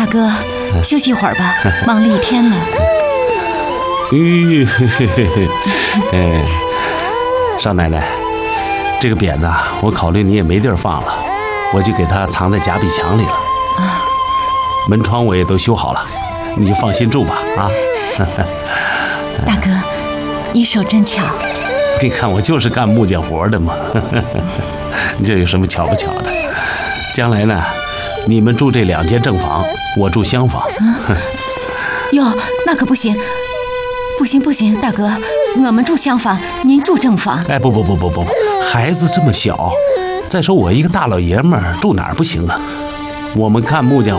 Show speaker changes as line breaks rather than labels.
大哥，休息会儿吧，忙了一天了。
少奶奶，这个匾子我考虑你也没地儿放了，我就给它藏在夹壁墙里了。门窗我也都修好了，你就放心住吧啊。
大哥，你手真巧。
你看我就是干木匠活的嘛，这有什么巧不巧的？将来呢，你们住这2间正房，我住厢房。
哟，那可不行，不行，大哥，我们住厢房，您住正房。
哎，不，孩子这么小，再说我一个大老爷们儿住哪儿不行啊？我们干木匠